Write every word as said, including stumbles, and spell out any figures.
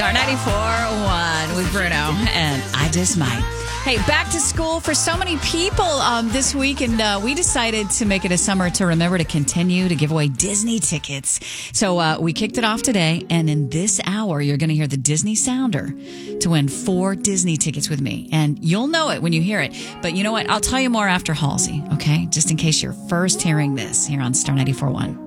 Star ninety-four one with Bruno and I Just Might. Hey, back to school for so many people um, this week, and uh, we decided to make it a summer to remember to continue to give away Disney tickets. So uh, we kicked it off today, and in this hour, you're going to hear the Disney Sounder to win four Disney tickets with me. And you'll know it when you hear it. But you know what? I'll tell you more after Halsey, okay? Just in case you're first hearing this here on Star ninety-four one.